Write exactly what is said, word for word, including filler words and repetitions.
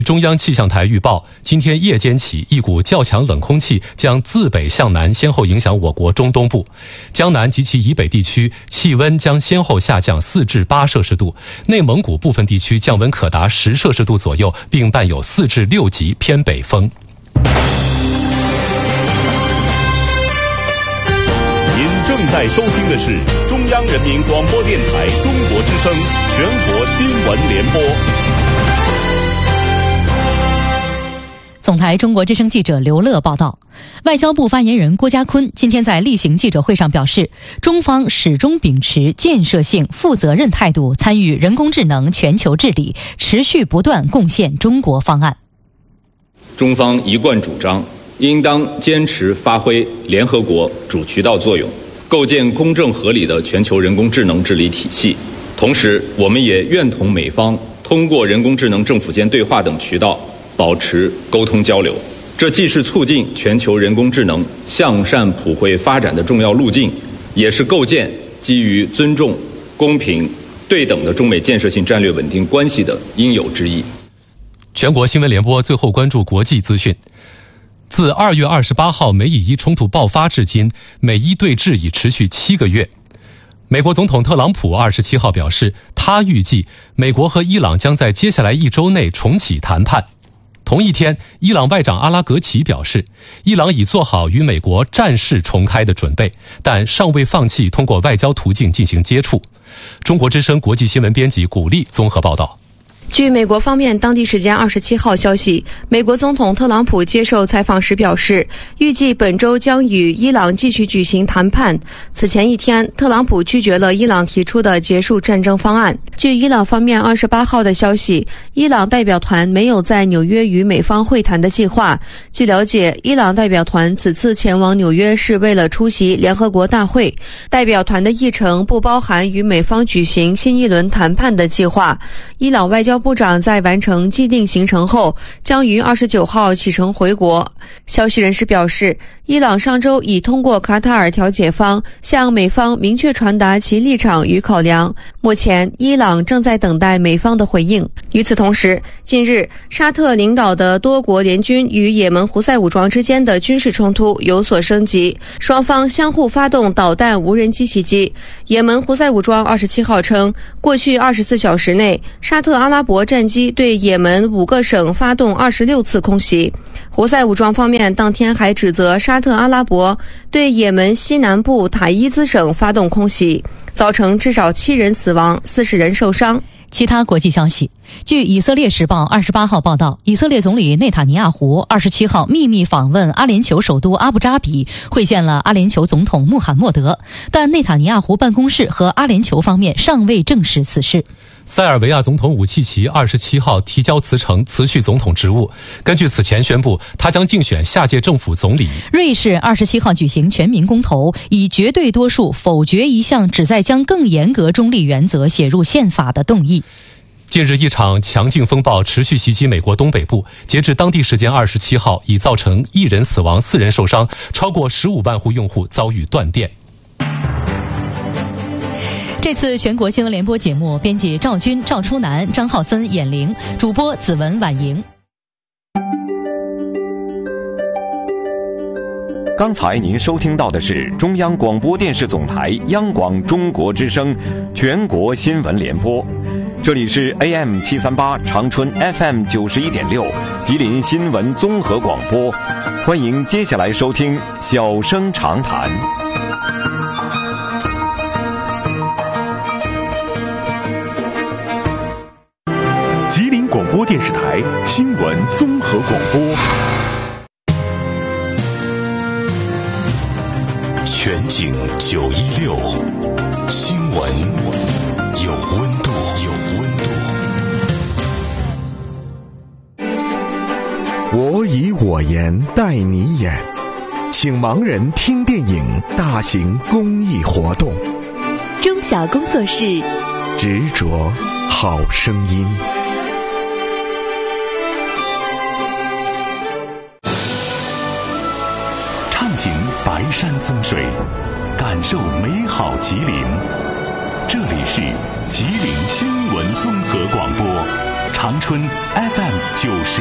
中央气象台预报，今天夜间起，一股较强冷空气将自北向南先后影响我国中东部，江南及其以北地区气温将先后下降四至八摄氏度，内蒙古部分地区降温可达十摄氏度左右，并伴有四至六级偏北风。 您正在收听的是中央人民广播电台中国之声全国新闻联播。 总台中国之声记者刘乐报道，外交部发言人郭家坤今天在例行记者会上表示，中方始终秉持建设性、负责任态度参与人工智能全球治理，持续不断贡献中国方案。 中方一贯主张，应当坚持发挥联合国主渠道作用，构建公正合理的全球人工智能治理体系。同时，我们也愿同美方通过人工智能政府间对话等渠道保持沟通交流，这既是促进全球人工智能向善普惠发展的重要路径，也是构建基于尊重、公平、对等的中美建设性战略稳定关系的应有之义。 全国新闻联播最后关注国际资讯。自二月二十八号美以伊冲突爆发至今，美伊对峙已持续七个月。美国总统特朗普二十七号表示，他预计美国和伊朗将在接下来一周内重启谈判。同一天，伊朗外长阿拉格齐表示，伊朗已做好与美国战事重开的准备，但尚未放弃通过外交途径进行接触。中国之声国际新闻编辑古丽综合报道。 据美国方面当地时间二十七号消息，美国总统特朗普接受采访时表示，预计本周将与伊朗继续举行谈判。此前一天，特朗普拒绝了伊朗提出的结束战争方案。据伊朗方面二十八号的消息，伊朗代表团没有在纽约与美方会谈的计划。据了解，伊朗代表团此次前往纽约是为了出席联合国大会，代表团的议程不包含与美方举行新一轮谈判的计划。伊朗外交部长在完成既定行程后，将于二十九号启程回国。消息人士表示，伊朗上周已通过卡塔尔调解方向美方明确传达其立场与考量，目前伊朗正在等待美方的回应。与此同时，近日沙特领导的多国联军与也门胡塞武装之间的军事冲突有所升级，双方相互发动导弹无人机袭击。也门胡塞武装二十七号称，过去二十四小时内，沙特阿拉伯战机对也门五个省发动二十六次空袭。胡塞武装方面当天还指责沙特阿拉伯对也门西南部塔伊兹省发动空袭，造成至少七人死亡，四十人受伤。 其他国际消息，据以色列时报二十八号报道，以色列总理内塔尼亚胡二十七号秘密访问阿联酋首都阿布扎比，会见了阿联酋总统穆罕默德，但内塔尼亚胡办公室和阿联酋方面尚未证实此事。 塞尔维亚总统武契奇二十七号提交辞呈，辞去总统职务。根据此前宣布，他将竞选下届政府总理。 瑞士二十七号举行全民公投，以绝对多数否决一项旨在将更严格中立原则写入宪法的动议。 近日，一场强劲风暴持续袭击美国东北部，截至当地时间二十七号，已造成一人死亡、四人受伤，超过十五万户用户遭遇断电。 这次全国新闻联播节目，编辑赵军、赵初南、张浩森、闫玲，主播子文、婉莹。 刚才您收听到的是中央广播电视总台央广中国之声全国新闻联播，这里是 A M 七三八 长春 F M 九十一点六吉林新闻综合广播，欢迎接下来收听小声长谈。 吉林广播电视台新闻综合广播， 全景九一六，新闻有温度，有温度。 我以我言带你演，请盲人听电影大型公益活动。 中小工作室， 执着好声音。 畅行白山松水，感受美好吉林。这里是吉林新闻综合广播， 长春 F M 九十。